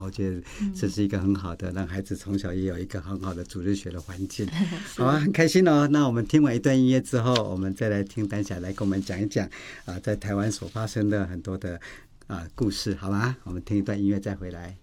我觉得这是一个很好的，让孩子从小也有一个很好的主日学的环境。好啊，很开心哦。那我们听完一段音乐之后，我们再来听丹霞来跟我们讲一讲在台湾所发生的很多的故事，好吗？我们听一段音乐再回来。